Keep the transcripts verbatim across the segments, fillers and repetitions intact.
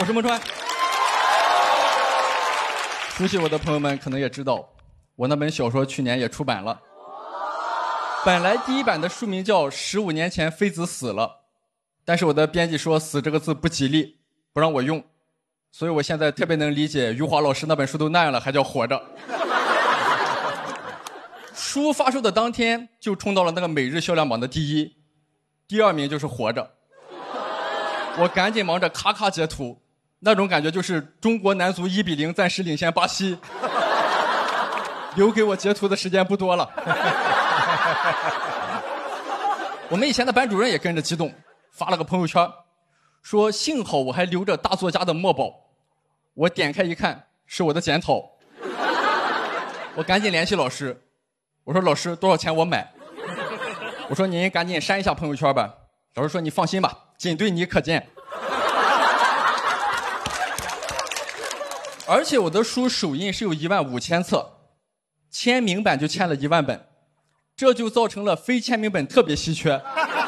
我是孟川。熟悉我的朋友们可能也知道，我那本小说去年也出版了。本来第一版的书名叫《十五年前妃子死了》，但是我的编辑说死这个字不吉利，不让我用，所以我现在特别能理解余华老师那本书都那样了还叫活着。书发售的当天就冲到了那个每日销量榜的第一，第二名就是活着。我赶紧忙着咔咔截图，那种感觉就是中国男足一比零暂时领先巴西，留给我截图的时间不多了。我们以前的班主任也跟着激动，发了个朋友圈，说幸好我还留着大作家的墨宝。我点开一看，是我的检讨。我赶紧联系老师，我说老师多少钱我买？我说您赶紧删一下朋友圈吧。老师说你放心吧，仅对你可见。而且我的书首印是有一万五千册，签名版就签了一万本，这就造成了非签名本特别稀缺。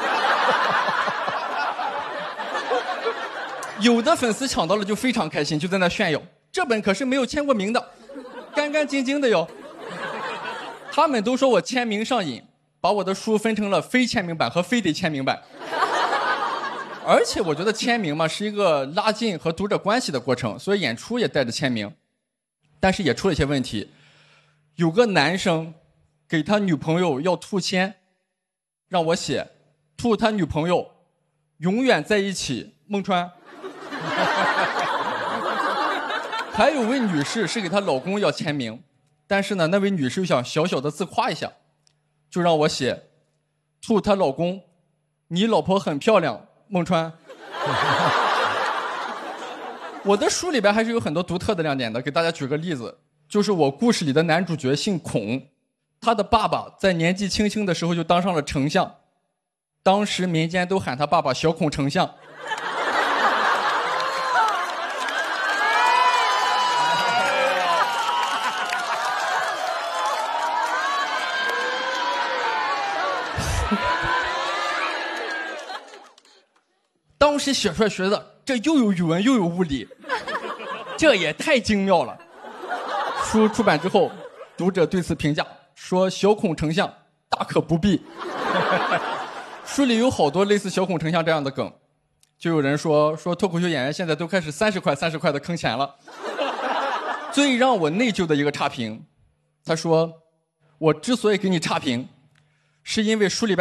有的粉丝抢到了就非常开心，就在那炫耀，这本可是没有签过名的，干干净净的哟。他们都说我签名上瘾，把我的书分成了非签名版和非得签名版。而且我觉得签名嘛是一个拉近和读者关系的过程，所以演出也带着签名，但是也出了一些问题。有个男生给他女朋友要兔签，让我写兔他女朋友永远在一起孟川。还有位女士是给她老公要签名，但是呢那位女士又想小小的自夸一下，就让我写兔她老公你老婆很漂亮孟川。我的书里边还是有很多独特的亮点的，给大家举个例子，就是我故事里的男主角姓孔，他的爸爸在年纪轻轻的时候就当上了丞相，当时民间都喊他爸爸小孔丞相。当时写出来觉得这又有语文又有物理，这也太精妙了。书出版之后，读者对此评价说小孔丞相大可不必。书里有好多类似小孔丞相这样的梗，就有人说说脱口秀演员现在都开始三十块三十块的坑钱了。最让我内疚的一个差评，他说我之所以给你差评，是因为书里边